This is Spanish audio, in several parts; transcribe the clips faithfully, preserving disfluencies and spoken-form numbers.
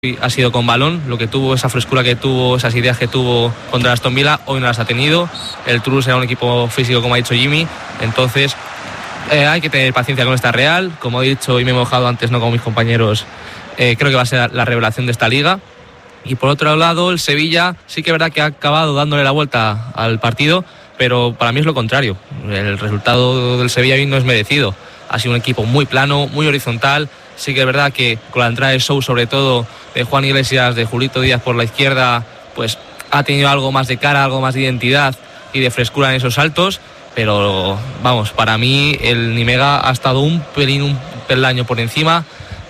ha sido con balón, lo que tuvo, esa frescura que tuvo, esas ideas que tuvo contra Aston Villa, hoy no las ha tenido. El Toulouse era un equipo físico, como ha dicho Jimmy, entonces eh, hay que tener paciencia con esta Real. Como he dicho y me he mojado antes, no con mis compañeros, eh, creo que va a ser la revelación de esta liga. Y por otro lado, el Sevilla sí que es verdad que ha acabado dándole la vuelta al partido, pero para mí es lo contrario. El resultado del Sevilla hoy no es merecido. Ha sido un equipo muy plano, muy horizontal. Sí que es verdad que con la entrada de Show, sobre todo de Juan Iglesias, de Julito Díaz por la izquierda, pues ha tenido algo más de cara, algo más de identidad y de frescura en esos saltos. Pero vamos, para mí el Nimega ha estado un pelín, un peldaño por encima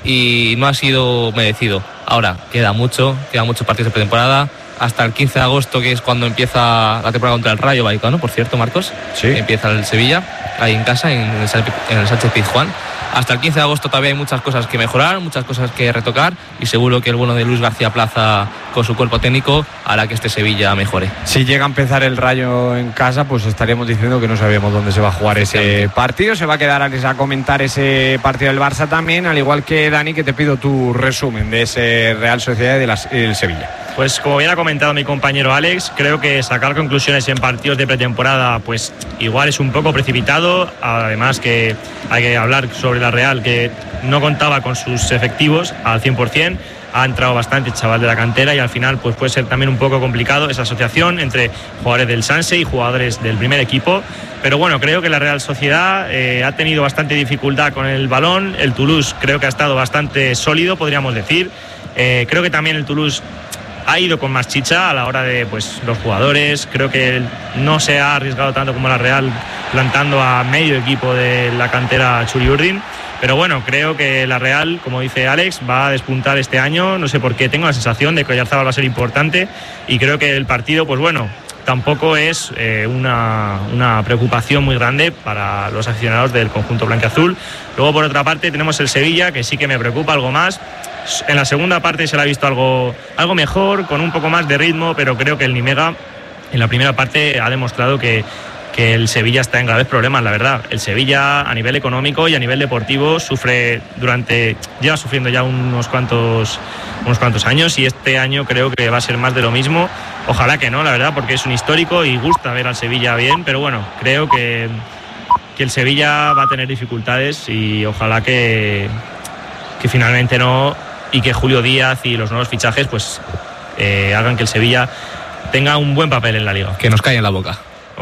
y no ha sido merecido. Ahora, queda mucho, queda muchos partidos de pretemporada. Hasta el quince de agosto, que es cuando empieza la temporada contra el Rayo Vallecano, por cierto, Marcos. Sí. Empieza el Sevilla, ahí en casa, en el, en el Sánchez Pizjuán. Hasta el quince de agosto todavía hay muchas cosas que mejorar, muchas cosas que retocar, y seguro que el bueno de Luis García Plaza con su cuerpo técnico hará que este Sevilla mejore. Si llega a empezar el Rayo en casa, pues estaríamos diciendo que no sabemos dónde se va a jugar ese partido. Se va a quedar Alex a comentar ese partido del Barça también, al igual que Dani, que te pido tu resumen de ese Real Sociedad y del de Sevilla. Pues como bien ha comentado mi compañero Alex, creo que sacar conclusiones en partidos de pretemporada pues igual es un poco precipitado. Además que hay que hablar sobre la Real, que no contaba con sus efectivos al cien por ciento. Ha entrado bastante chaval de la cantera y al final pues puede ser también un poco complicado esa asociación entre jugadores del Sanse y jugadores del primer equipo. Pero bueno, creo que la Real Sociedad eh, ha tenido bastante dificultad con el balón. El Toulouse creo que ha estado bastante sólido, podríamos decir. Eh, creo que también el Toulouse ha ido con más chicha a la hora de pues los jugadores. Creo que no se ha arriesgado tanto como la Real, plantando a medio equipo de la cantera Churi-Urdin. Pero bueno, creo que la Real, como dice Alex, va a despuntar este año. No sé por qué, tengo la sensación de que Oyarzabal va a ser importante y creo que el partido, pues bueno, tampoco es eh, una, una preocupación muy grande para los aficionados del conjunto blanquiazul. Luego, por otra parte, tenemos el Sevilla, que sí que me preocupa algo más. En la segunda parte se le ha visto algo, algo mejor, con un poco más de ritmo, pero creo que el Nimega en la primera parte ha demostrado que, que el Sevilla está en graves problemas, la verdad. El Sevilla a nivel económico y a nivel deportivo sufre durante, lleva sufriendo ya unos cuantos, unos cuantos años, y este año creo que va a ser más de lo mismo. Ojalá que no, la verdad, porque es un histórico y gusta ver al Sevilla bien, pero bueno, creo que, que el Sevilla va a tener dificultades y ojalá que, que finalmente no, y que Julio Díaz y los nuevos fichajes pues eh, hagan que el Sevilla tenga un buen papel en la liga. Que nos cae en la boca.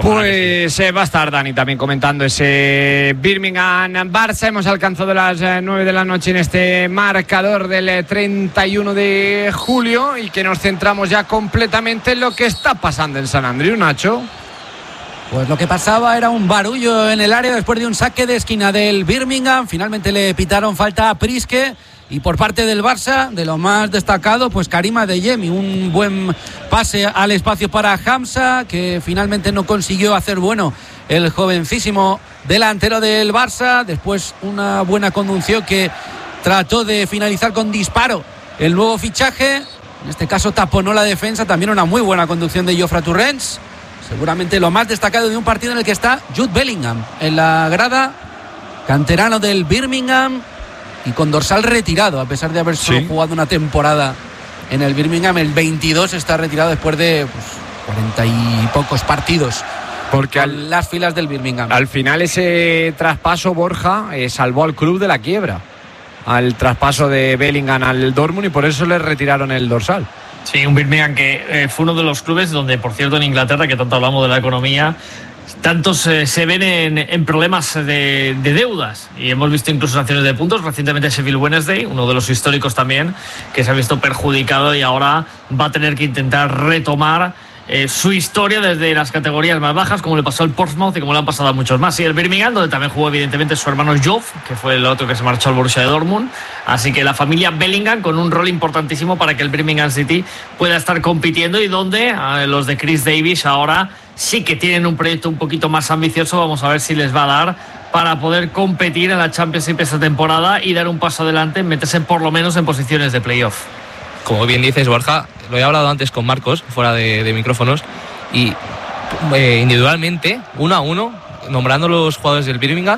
Pues sí. eh, va a estar Dani también comentando ese Birmingham-Barça. Hemos alcanzado las eh, nueve de la noche en este marcador del eh, treinta y uno de julio, y que nos centramos ya completamente en lo que está pasando en San Andreu, Nacho. Pues lo que pasaba era un barullo en el área después de un saque de esquina del Birmingham. Finalmente le pitaron falta a Prisque. Y por parte del Barça, de lo más destacado, pues Karim Adeyemi, un buen pase al espacio para Hamza, que finalmente no consiguió hacer bueno el jovencísimo delantero del Barça. Después una buena conducción que trató de finalizar con disparo el nuevo fichaje. En este caso taponó la defensa. También una muy buena conducción de Jofre Torrents. Seguramente lo más destacado de un partido en el que está Jude Bellingham en la grada, canterano del Birmingham y con dorsal retirado, a pesar de haber solo sí. jugado una temporada en el Birmingham. El veintidós está retirado después de pues, cuarenta y pocos partidos, porque al, las filas del Birmingham. Al final ese traspaso, Borja, eh, salvó al club de la quiebra, al traspaso de Bellingham al Dortmund, y por eso le retiraron el dorsal. Sí, un Birmingham que eh, fue uno de los clubes donde, por cierto, en Inglaterra, que tanto hablamos de la economía, tantos eh, se ven en, en problemas de, de deudas, y hemos visto incluso sanciones de puntos. Recientemente Sheffield Wednesday, uno de los históricos también, que se ha visto perjudicado y ahora va a tener que intentar retomar eh, su historia desde las categorías más bajas, como le pasó al Portsmouth y como le han pasado a muchos más. Y el Birmingham, donde también jugó evidentemente su hermano Joff, que fue el otro que se marchó al Borussia de Dortmund. Así que la familia Bellingham con un rol importantísimo para que el Birmingham City pueda estar compitiendo, y donde eh, los de Chris Davis ahora sí que tienen un proyecto un poquito más ambicioso. Vamos a ver si les va a dar para poder competir en la Championship esta temporada y dar un paso adelante, meterse por lo menos en posiciones de playoff. Como bien dices, Borja, lo he hablado antes con Marcos, fuera de, de micrófonos, y eh, individualmente, uno a uno, nombrando los jugadores del Birmingham,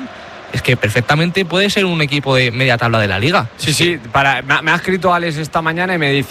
es que perfectamente puede ser un equipo de media tabla de la liga. Sí, sí, para, me, me ha escrito Alex esta mañana y me dice